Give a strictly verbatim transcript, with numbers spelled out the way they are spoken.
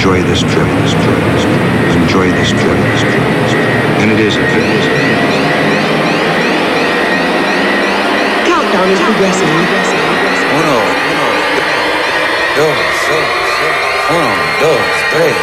enjoy this trip, this trip, this trip, enjoy this trip, this trip, this trip. And it is a trip. Countdown is progressing. Uno, uno, dos, dos, uno, dos, tres.